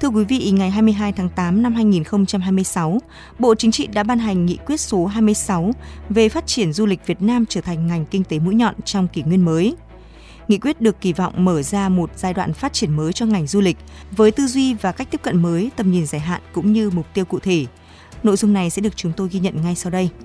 Thưa quý vị, ngày 22 tháng 8 năm 2026, Bộ Chính trị đã ban hành nghị quyết số 26 về phát triển du lịch Việt Nam trở thành ngành kinh tế mũi nhọn trong kỷ nguyên mới. Nghị quyết được kỳ vọng mở ra một giai đoạn phát triển mới cho ngành du lịch với tư duy và cách tiếp cận mới, tầm nhìn dài hạn cũng như mục tiêu cụ thể. Nội dung này sẽ được chúng tôi ghi nhận ngay sau đây.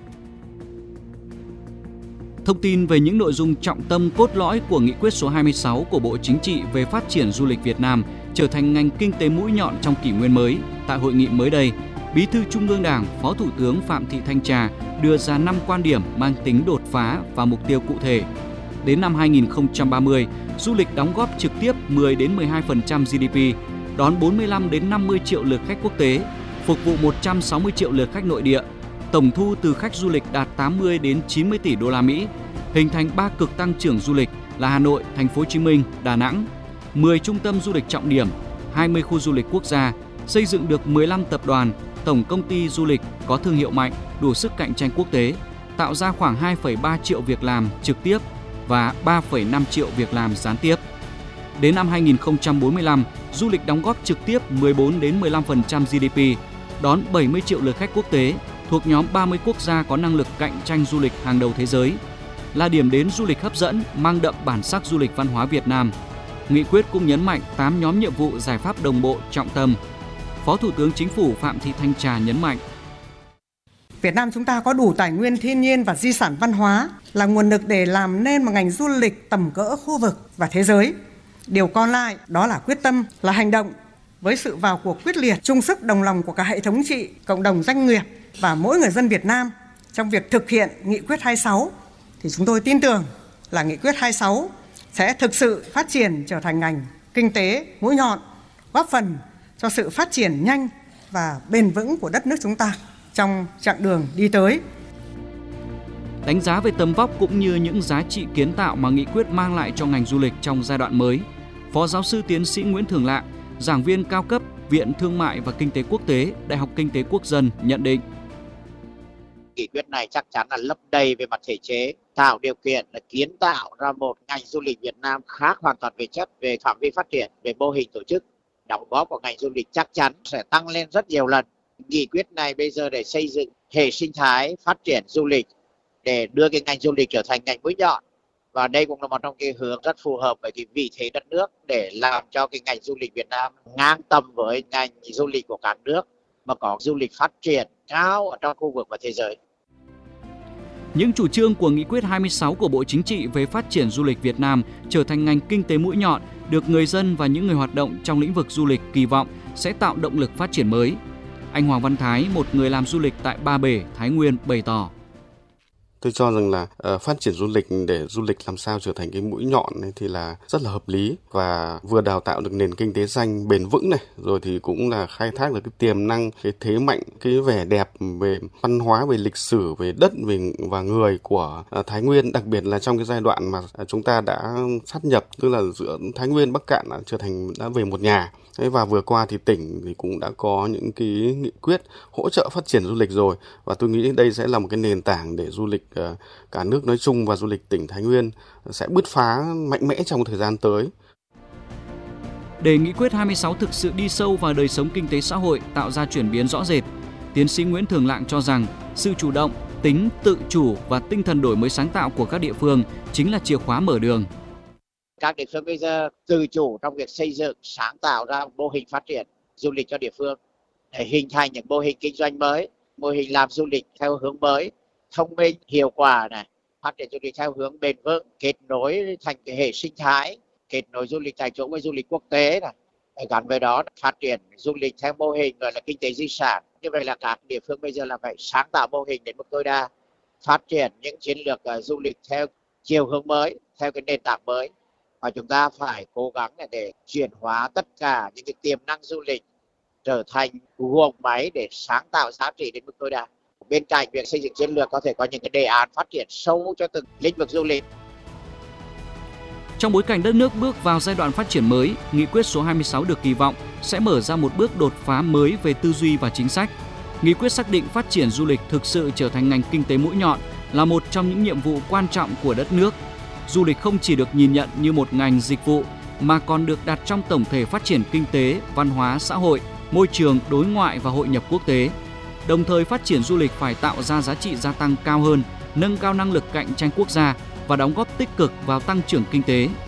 Thông tin về những nội dung trọng tâm cốt lõi của nghị quyết số 26 của Bộ Chính trị về phát triển du lịch Việt Nam trở thành ngành kinh tế mũi nhọn trong kỷ nguyên mới. Tại hội nghị mới đây, Bí thư Trung ương Đảng, Phó Thủ tướng Phạm Thị Thanh Trà đưa ra 5 quan điểm mang tính đột phá và mục tiêu cụ thể. Đến năm 2030, du lịch đóng góp trực tiếp 10 đến 12% GDP, đón 45 đến 50 triệu lượt khách quốc tế, phục vụ 160 triệu lượt khách nội địa. Tổng thu từ khách du lịch đạt 80 đến 90 tỷ đô la Mỹ, hình thành 3 cực tăng trưởng du lịch là Hà Nội, Thành phố Hồ Chí Minh, Đà Nẵng, 10 trung tâm du lịch trọng điểm, 20 khu du lịch quốc gia, xây dựng được 15 tập đoàn, tổng công ty du lịch có thương hiệu mạnh, đủ sức cạnh tranh quốc tế, tạo ra khoảng 2,3 triệu việc làm trực tiếp và 3,5 triệu việc làm gián tiếp. Đến năm 2045, du lịch đóng góp trực tiếp 14 đến 15% GDP, đón 70 triệu lượt khách quốc tế, thuộc nhóm 30 quốc gia có năng lực cạnh tranh du lịch hàng đầu thế giới, là điểm đến du lịch hấp dẫn, mang đậm bản sắc du lịch văn hóa Việt Nam. Nghị quyết cũng nhấn mạnh 8 nhóm nhiệm vụ giải pháp đồng bộ trọng tâm. Phó Thủ tướng Chính phủ Phạm Thị Thanh Trà nhấn mạnh: Việt Nam chúng ta có đủ tài nguyên thiên nhiên và di sản văn hóa là nguồn lực để làm nên một ngành du lịch tầm cỡ khu vực và thế giới. Điều còn lại đó là quyết tâm, là hành động. Với sự vào cuộc quyết liệt, chung sức đồng lòng của cả hệ thống chính trị, cộng đồng doanh nghiệp và mỗi người dân Việt Nam trong việc thực hiện nghị quyết 26, thì chúng tôi tin tưởng là nghị quyết 26 sẽ thực sự phát triển trở thành ngành kinh tế mũi nhọn, góp phần cho sự phát triển nhanh và bền vững của đất nước chúng ta trong chặng đường đi tới. Đánh giá về tầm vóc cũng như những giá trị kiến tạo mà nghị quyết mang lại cho ngành du lịch trong giai đoạn mới, Phó giáo sư tiến sĩ Nguyễn Thường Lạng, giảng viên cao cấp Viện Thương mại và Kinh tế Quốc tế, Đại học Kinh tế Quốc dân nhận định: Nghị quyết này chắc chắn là lấp đầy về mặt thể chế, tạo điều kiện là kiến tạo ra một ngành du lịch Việt Nam khác hoàn toàn về chất, về phạm vi phát triển, về mô hình tổ chức. Đóng góp của ngành du lịch chắc chắn sẽ tăng lên rất nhiều lần. Nghị quyết này bây giờ để xây dựng hệ sinh thái phát triển du lịch, để đưa cái ngành du lịch trở thành ngành mũi nhọn. Và đây cũng là một trong cái hướng rất phù hợp với cái vị thế đất nước để làm cho cái ngành du lịch Việt Nam ngang tầm với ngành du lịch của các nước mà có du lịch phát triển cao ở trong khu vực và thế giới. Những chủ trương của nghị quyết 26 của Bộ Chính trị về phát triển du lịch Việt Nam trở thành ngành kinh tế mũi nhọn được người dân và những người hoạt động trong lĩnh vực du lịch kỳ vọng sẽ tạo động lực phát triển mới. Anh Hoàng Văn Thái, một người làm du lịch tại Ba Bể, Thái Nguyên bày tỏ: Tôi cho rằng là phát triển du lịch để du lịch làm sao trở thành cái mũi nhọn ấy thì là rất là hợp lý, và vừa đào tạo được nền kinh tế xanh bền vững này, rồi thì cũng là khai thác được cái tiềm năng, cái thế mạnh, cái vẻ đẹp về văn hóa, về lịch sử, về đất, về và người của Thái Nguyên, đặc biệt là trong cái giai đoạn mà chúng ta đã sát nhập, tức là giữa Thái Nguyên, Bắc Kạn đã về một nhà. Và vừa qua thì tỉnh thì cũng đã có những cái nghị quyết hỗ trợ phát triển du lịch rồi, và tôi nghĩ đây sẽ là một cái nền tảng để du lịch cả nước nói chung và du lịch tỉnh Thái Nguyên sẽ bứt phá mạnh mẽ trong thời gian tới. Để nghị quyết 26 thực sự đi sâu vào đời sống kinh tế xã hội, tạo ra chuyển biến rõ rệt, tiến sĩ Nguyễn Thường Lạng cho rằng sự chủ động, tính tự chủ và tinh thần đổi mới sáng tạo của các địa phương chính là chìa khóa mở đường. Các địa phương bây giờ tự chủ trong việc xây dựng, sáng tạo ra mô hình phát triển du lịch cho địa phương để hình thành những mô hình kinh doanh mới, mô hình làm du lịch theo hướng mới, thông minh, hiệu quả này, phát triển du lịch theo hướng bền vững, kết nối thành cái hệ sinh thái, kết nối du lịch tại chỗ với du lịch quốc tế này, gắn với đó phát triển du lịch theo mô hình gọi là kinh tế di sản. Như vậy là các địa phương bây giờ là phải sáng tạo mô hình đến mức tối đa, phát triển những chiến lược du lịch theo chiều hướng mới, theo cái nền tảng mới. Và chúng ta phải cố gắng để chuyển hóa tất cả những cái tiềm năng du lịch trở thành guồng máy để sáng tạo giá trị đến mức tối đa. Bên cạnh việc xây dựng chiến lược có thể có những cái đề án phát triển sâu cho từng lĩnh vực du lịch. Trong bối cảnh đất nước bước vào giai đoạn phát triển mới, nghị quyết số 26 được kỳ vọng sẽ mở ra một bước đột phá mới về tư duy và chính sách. Nghị quyết xác định phát triển du lịch thực sự trở thành ngành kinh tế mũi nhọn là một trong những nhiệm vụ quan trọng của đất nước. Du lịch không chỉ được nhìn nhận như một ngành dịch vụ mà còn được đặt trong tổng thể phát triển kinh tế, văn hóa, xã hội, môi trường, đối ngoại và hội nhập quốc tế. Đồng thời phát triển du lịch phải tạo ra giá trị gia tăng cao hơn, nâng cao năng lực cạnh tranh quốc gia và đóng góp tích cực vào tăng trưởng kinh tế,